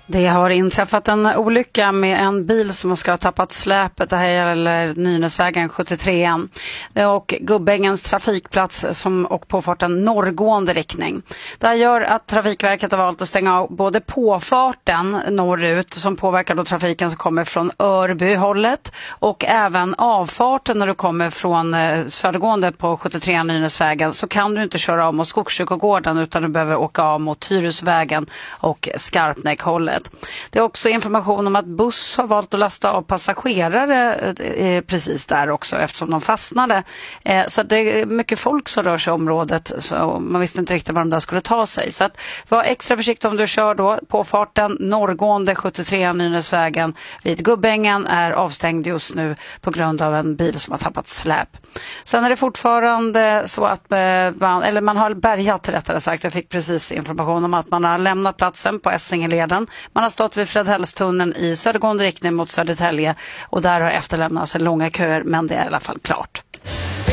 Det har inträffat en olycka med en bil som ska ha tappat släpet. Det här gäller Nynäsvägen 73 och Gubbängens trafikplats och påfarten norrgående riktning. Det här gör att Trafikverket har valt att stänga av både påfarten norrut som påverkar då trafiken som kommer från Örby-hållet och även avfarten när du kommer från södergående på 73 Nynäsvägen, så kan du inte köra av mot Skogskyrkogården utan du behöver åka av mot Hyresvägen och Skarpnäckhållet. Det är också information om att buss har valt att lasta av passagerare precis där också eftersom de fastnade. Så det är mycket folk som rör sig i området, så man visste inte riktigt var de där skulle ta sig. Så att var extra försiktig om du kör då. Påfarten norrgående 73 Nynäsvägen vid Gubbängen är avstängd just nu på grund av en bil som har tappat släp. Sen är det fortfarande så att man har bärgat rättare sagt. Jag fick precis information om att man har lämnat platsen på Essingeleden. Man har stått vid Fredhällstunneln i södergående riktning mot Södertälje och där har efterlämnats långa köer, men det är i alla fall klart.